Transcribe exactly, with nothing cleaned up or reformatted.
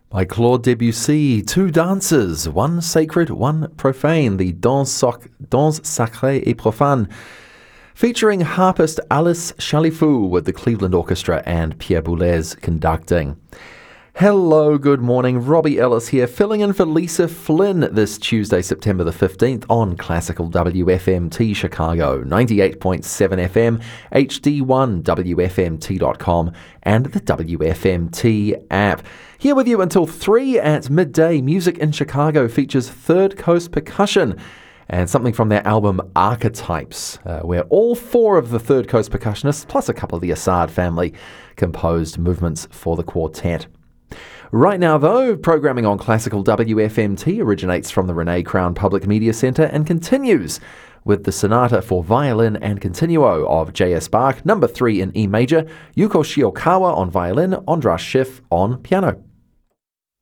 By Claude Debussy, two dances, one sacred, one profane, the Danse, Sac- Danse Sacrée et Profane, featuring harpist Alice Chalifou with the Cleveland Orchestra and Pierre Boulez conducting. Hello, good morning. Robbie Ellis here, filling in for Lisa Flynn this Tuesday, September the fifteenth on Classical W F M T Chicago, ninety-eight point seven F M, H D one, W F M T dot com, and the W F M T app. Here with you until three at midday. Music in Chicago features Third Coast Percussion and something from their album Archetypes, uh, where all four of the Third Coast percussionists, plus a couple of the Assad family, composed movements for the quartet. Right now, though, programming on Classical W F M T originates from the Renee Crown Public Media Center and continues with the Sonata for Violin and Continuo of J S Bach, number three in E major, Yuko Shiokawa on violin, Andras Schiff on piano.